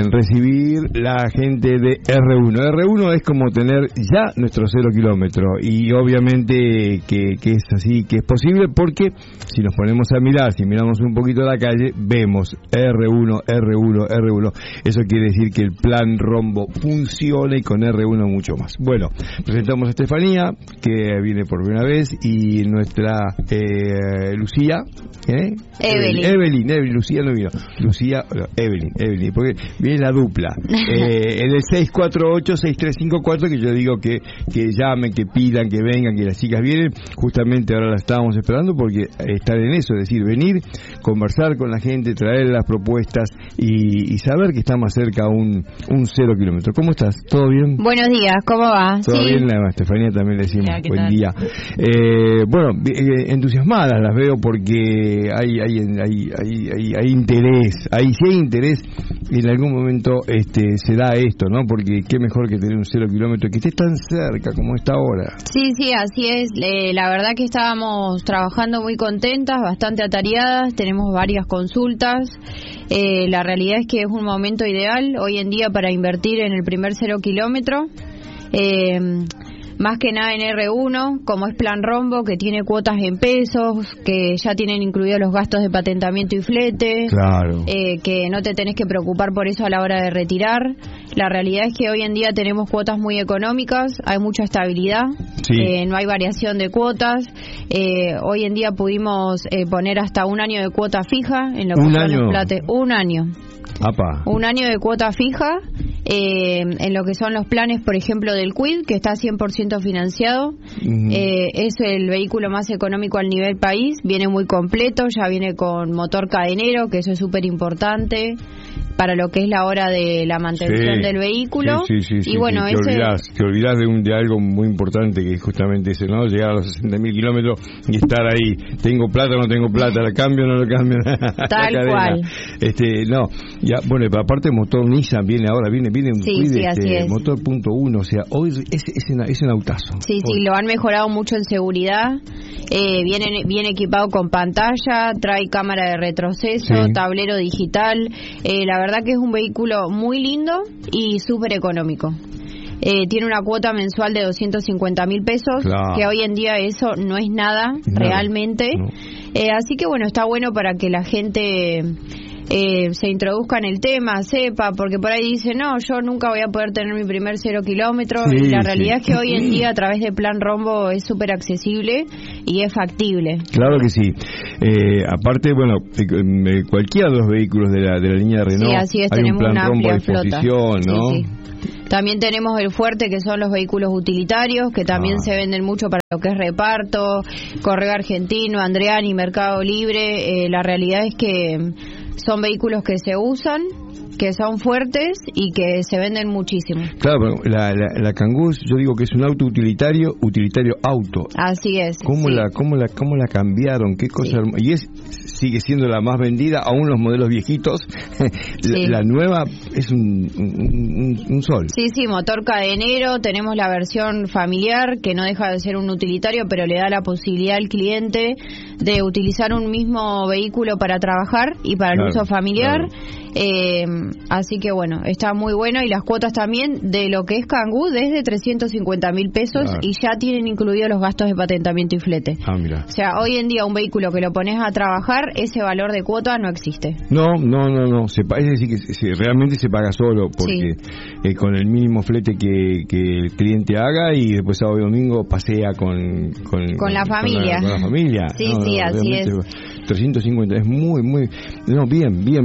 recibir la gente de R1. R1 es como tener ya nuestro 0 kilómetro, y obviamente que es así, que es posible, porque si nos ponemos a mirar, si miramos un poquito la calle, vemos R1, R1, R1. Eso quiere decir que el plan Rombo funciona, y con R1 mucho más. Bueno, presentamos a Estefanía, que viene por primera vez, y nuestra Lucía, Evelyn, Lucía no vino, Lucía, Evelyn, porque viene la dupla, en el 648-6354, que yo digo que llamen, que pidan, que vengan, que las chicas vienen. Justamente ahora la estábamos esperando, porque están en eso, es decir, venir, conversar con la gente, traer las propuestas y saber que está más cerca un 0 kilómetro. ¿Cómo estás? ¿Todo bien? Buenos días, ¿cómo va? ¿Todo bien? A Estefanía también le decimos buen día. Bueno, entusiasmadas las veo, porque hay interés, si hay interés, en algún momento se da esto, ¿no? Porque qué mejor que tener un 0 kilómetro que esté tan cerca como está ahora. Sí, así es. La verdad que estábamos trabajando muy contentas, bastante atareadas, tenemos varias consultas. La realidad es que es un momento ideal hoy en día para invertir en el primer 0 kilómetro. Más que nada en R1, como es Plan Rombo, que tiene cuotas en pesos, que ya tienen incluidos los gastos de patentamiento y flete, claro, que no te tenés que preocupar por eso a la hora de retirar. La realidad es que hoy en día tenemos cuotas muy económicas, hay mucha estabilidad, no hay variación de cuotas. Hoy en día pudimos poner hasta un año de cuota fija en lo que son los plates. Un año. Apa. Un año de cuota fija en lo que son los planes, por ejemplo, del Quid, que está 100% financiado. Es el vehículo más económico al nivel país, viene muy completo, ya viene con motor cadenero, que eso es súper importante para lo que es la hora de la mantención del vehículo. Y bueno, te olvidás de algo muy importante, que es justamente ese, ¿no? Llegar a los 60.000 kilómetros y estar ahí. ¿Tengo plata o no tengo plata? ¿La cambio o no la cambio? Tal cual. No, ya, bueno, aparte motor Nissan viene un Quid, así es. Motor .1, o sea, hoy es un autazo. Sí, lo han mejorado mucho en seguridad. Viene equipado con pantalla, trae cámara de retroceso, tablero digital. La verdad que es un vehículo muy lindo y súper económico. Tiene una cuota mensual de 250.000 pesos, claro, que hoy en día eso no es nada, realmente. No. Así que bueno, está bueno para que la gente se introduzca en el tema, sepa, porque por ahí dice, no, yo nunca voy a poder tener mi primer 0 kilómetro. Y la realidad es que hoy en día a través de Plan Rombo es súper accesible y es factible. Claro que sí. Aparte, bueno, cualquiera de los vehículos de la línea de Renault, así es, hay tenemos un Plan una Rombo a amplia disposición, flota. ¿no? Sí. También tenemos el fuerte, que son los vehículos utilitarios, que también se venden mucho para lo que es reparto, Correo Argentino, Andreani, Mercado Libre. La realidad es que son vehículos que se usan, que son fuertes y que se venden muchísimo. Claro, la Kangoo, yo digo que es un auto utilitario auto. Así es. ¿Cómo la cambiaron? Qué cosa hermosa. Y sigue siendo la más vendida, aún los modelos viejitos. La nueva es un sol. Sí, motor cadenero. Tenemos la versión familiar, que no deja de ser un utilitario, pero le da la posibilidad al cliente de utilizar un mismo vehículo para trabajar y para el uso familiar. Claro. Así que bueno, está muy bueno, y las cuotas también de lo que es Kangoo desde 350.000 pesos, claro, y ya tienen incluidos los gastos de patentamiento y flete. Mira. O sea, hoy en día un vehículo que lo pones a trabajar, ese valor de cuota no existe. No. Es decir, que realmente se paga solo, porque con el mínimo flete que el cliente haga, y después sábado y domingo pasea con la familia. Con la familia. Sí, así es. 350 es muy bien.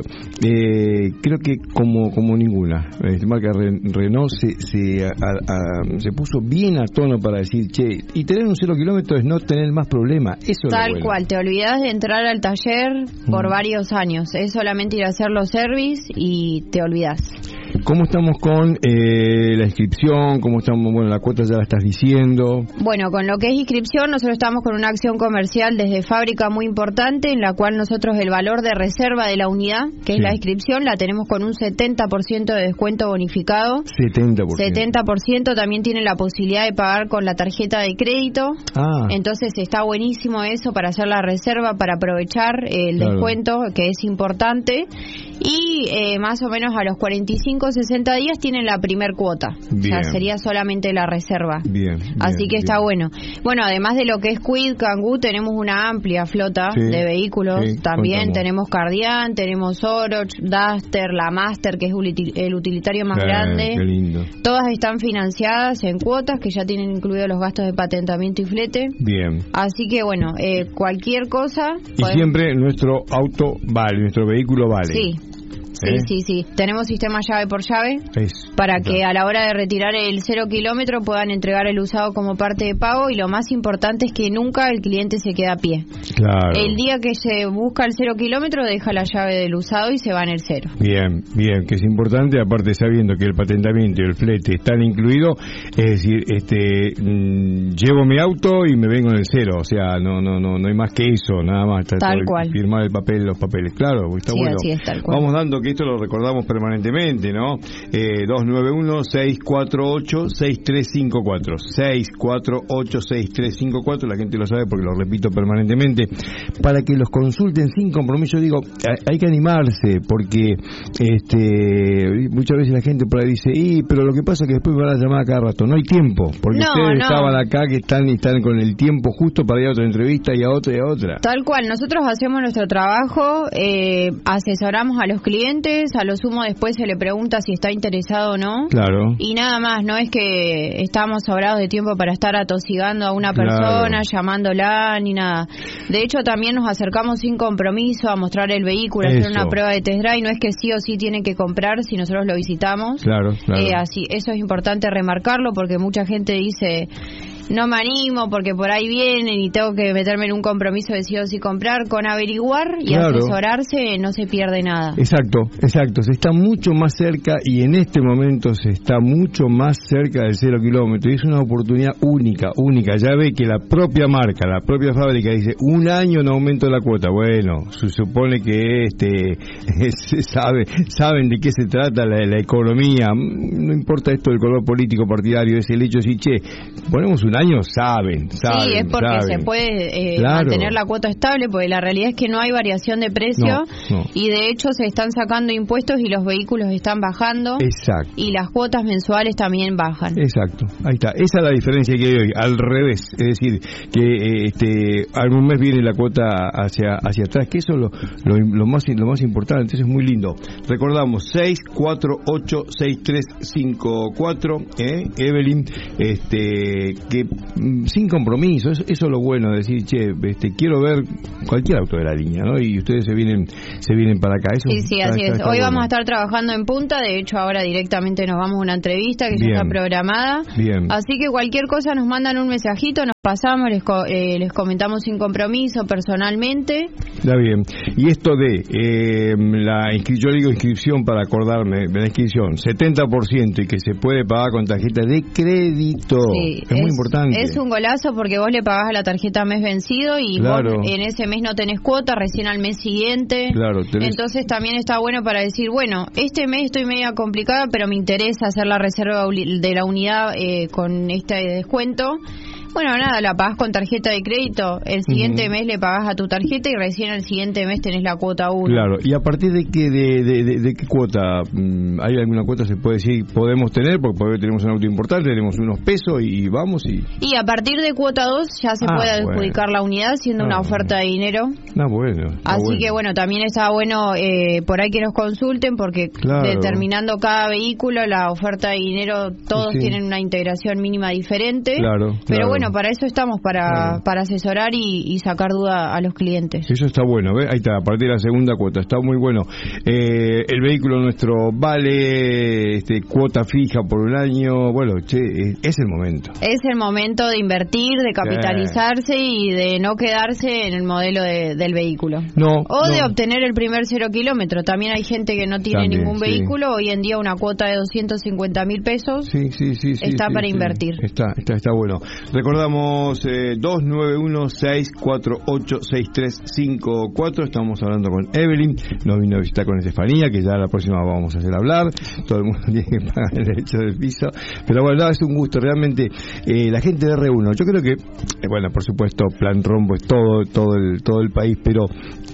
Creo que como ninguna, marca Renault se puso bien a tono para decir, y tener un 0 kilómetro es no tener más problema. Eso tal cual, te olvidás de entrar al taller por varios años, es solamente ir a hacer los service y te olvidás. ¿Cómo estamos con la inscripción? ¿Cómo estamos? Bueno, la cuota ya la estás diciendo. Bueno, con lo que es inscripción, nosotros estamos con una acción comercial desde fábrica muy importante, en la cual nosotros el valor de reserva de la unidad, que es la inscripción, la tenemos con un 70% de descuento bonificado. 70%. También tiene la posibilidad de pagar con la tarjeta de crédito. Entonces está buenísimo eso para hacer la reserva, para aprovechar el descuento, que es importante. y más o menos a los 45 o 60 días tienen la primer cuota. Bien. O sea, sería solamente la reserva. Bien. Así que está bueno. Bueno, además de lo que es Kwid, Kangoo, tenemos una amplia flota de vehículos. También tenemos Kardian, tenemos Oroch, Duster, la Master, que es el utilitario más grande. Qué lindo. Todas están financiadas en cuotas que ya tienen incluidos los gastos de patentamiento y flete. Bien. Así que bueno, cualquier cosa. Y siempre nuestro auto vale, nuestro vehículo vale. Sí. Sí. Tenemos sistema llave por llave para que a la hora de retirar el 0 kilómetro puedan entregar el usado como parte de pago, y lo más importante es que nunca el cliente se queda a pie. Claro. El día que se busca el 0 kilómetro deja la llave del usado y se va en el 0. Bien, que es importante, aparte sabiendo que el patentamiento y el flete están incluidos, es decir, llevo mi auto y me vengo en el 0, o sea, no hay más que eso, nada más. Tal cual. Firmar los papeles, claro, está bueno. Así es, tal cual. Vamos dando que esto lo recordamos permanentemente, ¿no? 291-648-6354. 648-6354, la gente lo sabe porque lo repito permanentemente, para que los consulten sin compromiso. Digo, hay que animarse, porque muchas veces la gente por ahí dice, pero lo que pasa es que después me van a llamar a cada rato. No hay tiempo, porque ustedes estaban acá que están con el tiempo justo para ir a otra entrevista y a otra y a otra. Tal cual, nosotros hacemos nuestro trabajo, asesoramos a los clientes, a lo sumo después se le pregunta si está interesado o no. Claro. Y nada más, no es que estamos sobrados de tiempo para estar atosigando a una persona, llamándola, ni nada. De hecho, también nos acercamos sin compromiso a mostrar el vehículo, a hacer una prueba de test drive. No es que sí o sí tienen que comprar si nosotros lo visitamos. Claro. Así, eso es importante remarcarlo, porque mucha gente dice, no me animo porque por ahí vienen y tengo que meterme en un compromiso de sí o sí comprar. Con averiguar y asesorarse no se pierde nada. Exacto, se está mucho más cerca, y en este momento se está mucho más cerca del 0 kilómetro, y es una oportunidad única. Ya ve que la propia marca, la propia fábrica dice, un año en aumento de la cuota. Bueno, se supone que saben de qué se trata la economía, no importa esto del color político partidario, es el hecho de decir, ponemos un año, saben. Sí, es porque se puede mantener la cuota estable, porque la realidad es que no hay variación de precio, y de hecho se están sacando impuestos y los vehículos están bajando. Exacto. Y las cuotas mensuales también bajan. Exacto, ahí está. Esa es la diferencia que hay hoy, al revés, es decir, que algún mes viene la cuota hacia atrás, que eso es lo más importante. Entonces es muy lindo. Recordamos, 648-6354, Evelyn, que sin compromiso, eso es lo bueno, de decir, quiero ver cualquier auto de la línea, ¿no? Y ustedes se vienen para acá. Eso sí, así es. Hoy vamos a estar trabajando en Punta, de hecho ahora directamente nos vamos a una entrevista que ya está programada. Bien. Así que cualquier cosa nos mandan un mensajito, nos pasamos, les comentamos sin compromiso, personalmente. Está bien. Y esto de yo digo inscripción para acordarme de la inscripción, 70%, y que se puede pagar con tarjeta de crédito. Sí, es muy importante. Es un golazo, porque vos le pagás a la tarjeta mes vencido y vos en ese mes no tenés cuota, recién al mes siguiente. Claro, entonces también está bueno para decir, bueno, este mes estoy media complicada, pero me interesa hacer la reserva de la unidad con este descuento. Bueno, nada, la pagás con tarjeta de crédito, el siguiente mes le pagás a tu tarjeta y recién el siguiente mes tenés la cuota 1. Claro, ¿y a partir de qué qué cuota? ¿Hay alguna cuota, se puede decir, podemos tener? Porque tenemos un auto importante, tenemos unos pesos y vamos y a partir de cuota 2 ya se puede adjudicar la unidad siendo una oferta de dinero. Así que bueno, también está bueno por ahí que nos consulten, porque determinando cada vehículo la oferta de dinero, todos tienen una integración mínima diferente. Pero bueno, para eso estamos, para asesorar y sacar duda a los clientes. Eso está bueno, ¿ves? Ahí está, a partir de la segunda cuota, está muy bueno. El vehículo nuestro vale cuota fija por un año. Bueno, es el momento. Es el momento de invertir, de capitalizarse y de no quedarse en el modelo del vehículo. De obtener el primer 0 kilómetro. También hay gente que no tiene ningún vehículo. Hoy en día una cuota de 250.000 pesos está para invertir. Está bueno. Recordemos recordamos 291-648-6354. Estamos hablando con Evelyn, nos vino a visitar con Estefanía, que ya la próxima vamos a hacer hablar. Todo el mundo tiene que pagar el derecho del piso, pero bueno, es un gusto realmente. La gente de R1, yo creo que bueno, por supuesto, Plan Rombo es todo el país, pero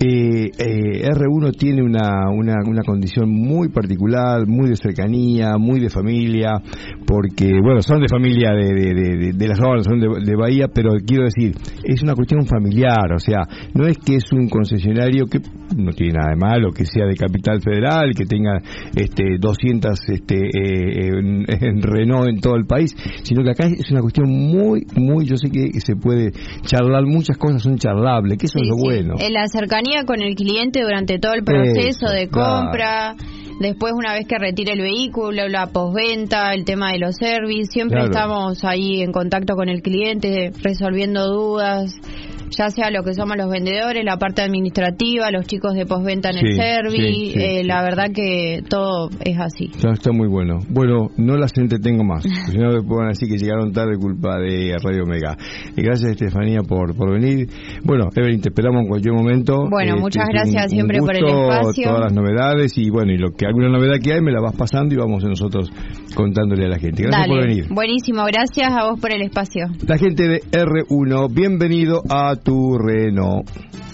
R1 tiene una condición muy particular, muy de cercanía, muy de familia, porque bueno, son de familia de la zona, son de Bahía, pero quiero decir, es una cuestión familiar, o sea, no es que es un concesionario que no tiene nada de malo, que sea de Capital Federal, que tenga 200 en Renault en todo el país, sino que acá es una cuestión muy, yo sé que se puede charlar, muchas cosas son charlables, que eso es lo bueno. La cercanía con el cliente durante todo el proceso de compra, después una vez que retire el vehículo, la postventa, el tema de los servicios, siempre estamos ahí en contacto con el cliente, resolviendo dudas, ya sea lo que somos los vendedores, la parte administrativa, los chicos de postventa en el service, la verdad que todo es así. Está muy bueno. Bueno, no las entretengo más, si no me pueden decir que llegaron tarde culpa de Radio Omega. Gracias, Estefanía, por venir. Bueno, Evelyn, te esperamos en cualquier momento. Bueno, muchas gracias siempre por el espacio. Todas las novedades y bueno, y alguna novedad que hay me la vas pasando y vamos nosotros contándole a la gente. Gracias por venir. Buenísimo, gracias a vos por el espacio. La gente de R1, bienvenido a tu Renault.